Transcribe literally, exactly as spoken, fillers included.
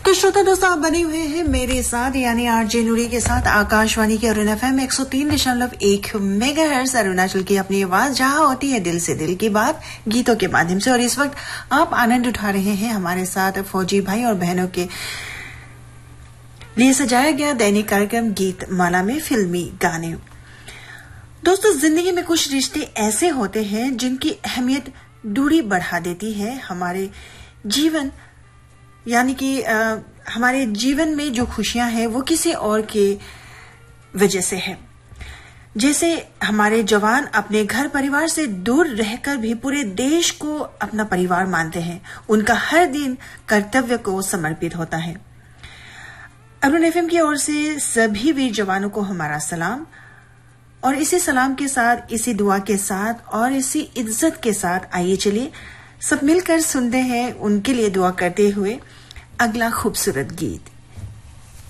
तो श्रोता दोस्तों, आप बने हुए हैं मेरे साथ यानी आरजे नूरी के साथ आकाशवाणी के अरुण एफएम एक सौ तीन दशमलव एक मेगाहर्ट्ज अरुणाचल की अपनी आवाज, जहां होती है दिल से दिल की बात गीतों के माध्यम से। और इस वक्त आप आनंद उठा रहे हैं हमारे साथ फौजी भाई और बहनों के लिए सजाया गया दैनिक कार्यक्रम गीत माला में फिल्मी गाने। दोस्तों, जिंदगी में कुछ रिश्ते ऐसे होते हैं जिनकी अहमियत दूरी बढ़ा देती है हमारे जीवन यानी कि हमारे जीवन में जो खुशियां हैं वो किसी और के वजह से है। जैसे हमारे जवान अपने घर परिवार से दूर रहकर भी पूरे देश को अपना परिवार मानते हैं। उनका हर दिन कर्तव्य को समर्पित होता है। अरुण एफएम की ओर से सभी वीर जवानों को हमारा सलाम। और इसी सलाम के साथ, इसी दुआ के साथ और इसी इज्जत के साथ आइए चलिए सब मिलकर सुनते हैं उनके लिए दुआ करते हुए अगला खूबसूरत गीत।